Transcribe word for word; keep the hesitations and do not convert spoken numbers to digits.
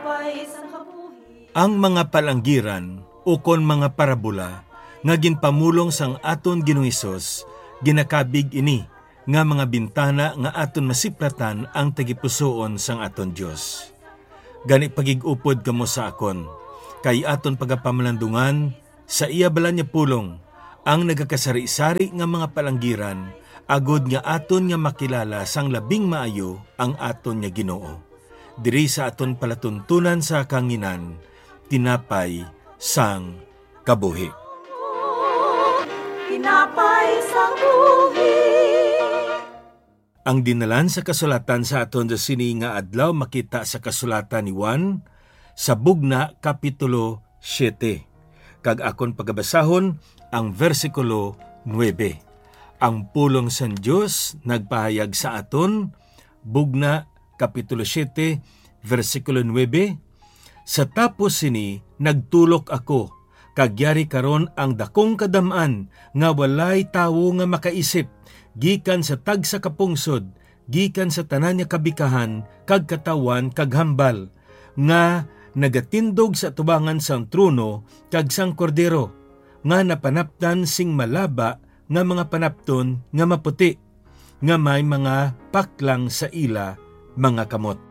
Ang mga palanggiran ukon mga parabola nga ginpamulong sang aton Ginoong Hesus ginakabig ini nga mga bintana nga aton masiplatan ang tagipusoon sang aton Dios. Gani pagigupod kamo sa akon kay aton pagapamalandungan sa iya bala niya pulong ang nagakasari-sari nga mga palanggiran agod nga aton nga makilala sang labing maayo ang aton nga Ginoo. Diri sa aton palatuntunan sa kanginan, tinapay sang kabuhi. Tinapay sang buhi. Ang dinalan sa kasulatan sa aton sa sini nga adlaw makita sa kasulatan ni Juan sa Bugna Kapitulo siyete. Kag akon pagabasahon ang versikulo nuwebe. Ang pulong sa Diyos nagpahayag sa aton, Bugna Kapitulo siyete, versikulo nuwebe. Sa tapos sini, nagtulok ako, kagyari karon ang dakong kadamaan, nga walay tawo nga makaisip, gikan sa tag sa kapungsod, gikan sa tanan niya kabikahan, kag katawan, kag hambal, nga nagatindog sa tubangan sang trono, kag sang kordero, nga napanaptan sing malaba, nga mga panapton, nga maputi, nga may mga paklang sa ila, mga kamot.